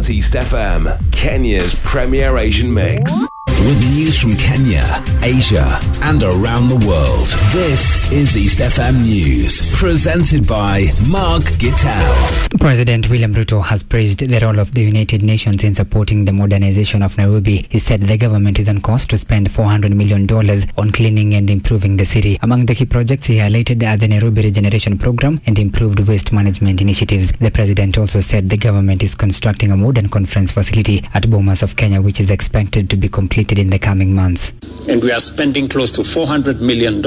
at East FM, Kenya's premier Asian mix. With news from Kenya, Asia, and around the world. This is East FM News, presented by Mark Gitao. President William Ruto has praised the role of the United Nations in supporting the modernization of Nairobi. He said the government is on course to spend $400 million on cleaning and improving the city. Among the key projects he highlighted are the Nairobi Regeneration Program and improved waste management initiatives. The president also said the government is constructing a modern conference facility at Bomas of Kenya, which is expected to be completed in the coming months. And we are spending close to $400 million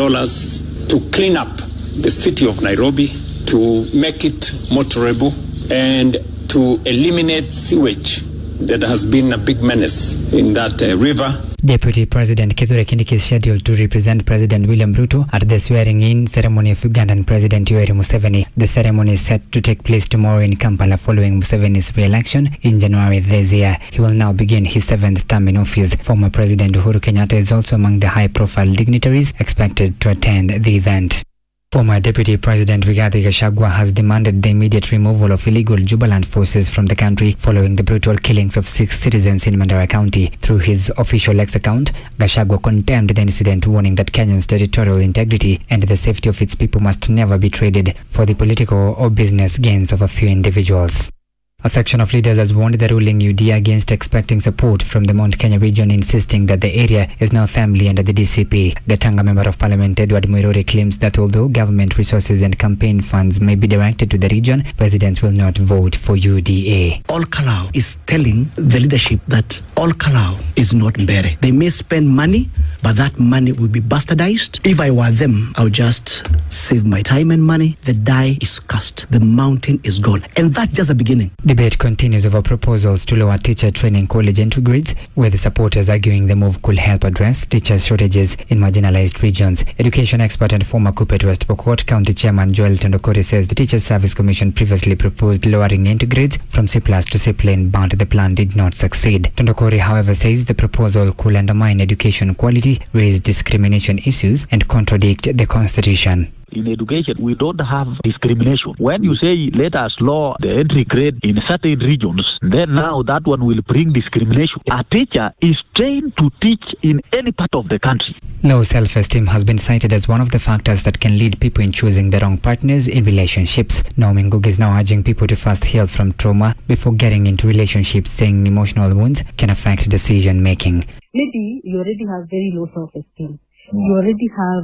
to clean up the city of Nairobi, to make it motorable, and to eliminate sewage that has been a big menace in that river. Deputy President Kithure Kindiki is scheduled to represent President William Ruto at the swearing-in ceremony of Ugandan President Yoweri Museveni. The ceremony is set to take place tomorrow in Kampala following Museveni's re-election in January this year. He will now begin his 7th term in office. Former President Uhuru Kenyatta is also among the high-profile dignitaries expected to attend the event. Former Deputy President Rigathi Gachagua has demanded the immediate removal of illegal Jubaland forces from the country following the brutal killings of 6 citizens in Mandera County. Through his official X account, Gachagua condemned the incident, warning that Kenya's territorial integrity and the safety of its people must never be traded for the political or business gains of a few individuals. A section of leaders has warned the ruling UDA against expecting support from the Mount Kenya region, insisting that the area is now family under the DCP. Gatanga Member of Parliament Edward Muiruri claims that although government resources and campaign funds may be directed to the region, presidents will not vote for UDA. All Kalau is telling the leadership that All Kalau is not Mbere. They may spend money, but that money will be bastardized. If I were them, I would just save my time and money. The die is cast. The mountain is gone. And that's just the beginning. Debate continues over proposals to lower teacher training college entry grades, with supporters arguing the move could help address teacher shortages in marginalized regions. Education expert and former Kuppet West Pokot County Chairman Joel Tondokori says the Teachers Service Commission previously proposed lowering entry grades from C+ to C+, but the plan did not succeed. Tondokori, however, says the proposal could undermine education quality, raise discrimination issues, and contradict the Constitution. In education, we don't have discrimination. When you say, let us lower the entry grade in certain regions, then now that one will bring discrimination. A teacher is trained to teach in any part of the country. Low self-esteem has been cited as one of the factors that can lead people in choosing the wrong partners in relationships. Naomi Ngugi is now urging people to first heal from trauma before getting into relationships, saying emotional wounds can affect decision-making. Maybe you already have very low self-esteem. You already have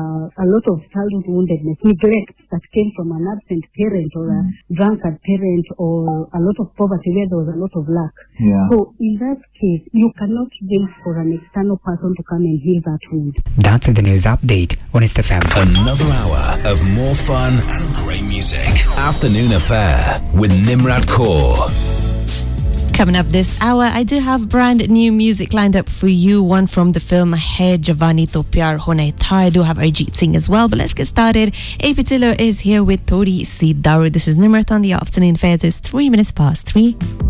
a lot of childhood woundedness, neglect that came from an absent parent or a drunkard parent, or a lot of poverty where there was a lot of lack. Yeah. So in that case, you cannot wait for an external person to come and heal that wound. That's the news update on East FM. Another hour of more fun and great music. Afternoon Affair with Nimrat Kaur. Coming up this hour, I do have brand new music lined up for you. One from the film Hai Javani To Pyar Hona Tha. I do have Arjit Singh as well, but let's get started. AP Tiller is here with Tori Sidaru. This is Nimrat on the Afternoon Affairs. It's 3 minutes past 3.